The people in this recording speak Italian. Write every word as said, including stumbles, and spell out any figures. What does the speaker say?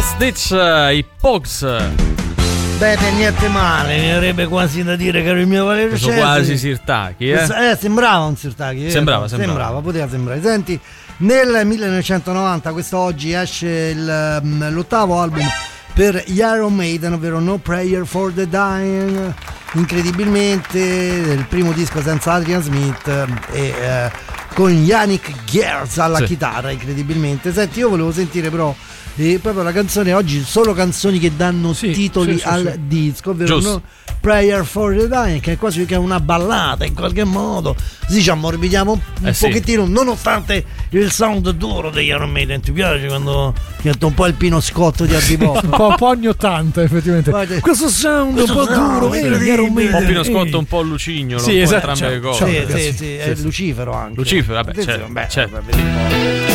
Stitch, i Pogues. Beh, niente male, mi avrebbe quasi da dire che era il mio Valerio Cesi. Quasi Sirtaki, eh? eh? Sembrava un Sirtaki. Sembrava, eh? sembrava. Sembrava, poteva sembrare. Senti, nel millenovecentonovanta, quest'oggi, esce il, um, l'ottavo album per gli Iron Maiden, ovvero No Prayer for the Dying. Incredibilmente, il primo disco senza Adrian Smith e eh, con Yannick Gers alla sì. chitarra, incredibilmente. Senti, io volevo sentire però e proprio la canzone oggi, solo canzoni che danno sì, titoli sì, al sì, disco, ovvero no? Prayer for the Dying, che è quasi che è una ballata in qualche modo, così ci ammorbidiamo un, eh un sì. pochettino, nonostante il sound duro degli Iron Maiden. Ti piace quando diventa un po' il Pino Scotto di Hardy Pop? un, po', un po' anni ottanta effettivamente. Guarda, questo sound questo un po' sound, duro, eh, gli Iron Maiden, un po' Pino Scotto, un po' Lucignolo, sì, un po' esatto, entrambe le cose. Sì, sì, sì, sì, è Lucifero anche. Lucifero, vabbè, certo, beh, certo. vabbè,